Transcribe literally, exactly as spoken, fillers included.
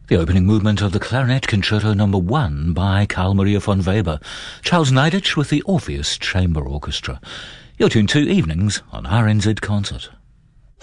The opening movement of the Clarinet Concerto Number One by Carl Maria von Weber, Charles Neidich with the Orpheus Chamber Orchestra. You're tuned to Evenings on R N Z Concert.